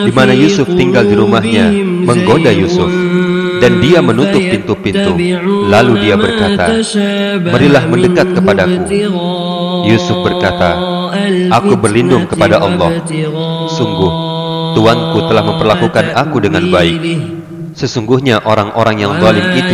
di mana Yusuf tinggal di rumahnya, menggoda Yusuf. Dan dia menutup pintu-pintu. Lalu dia berkata, "Marilah mendekat kepadaku." Yusuf berkata, "Aku berlindung kepada Allah. Sungguh, Tuanku telah memperlakukan aku dengan baik. Sesungguhnya orang-orang yang zalim itu